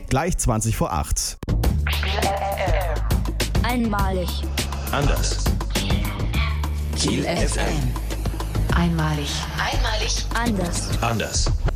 Gleich 20 vor 8. Einmalig. Anders. Kiel FM. Einmalig. Anders. Anders.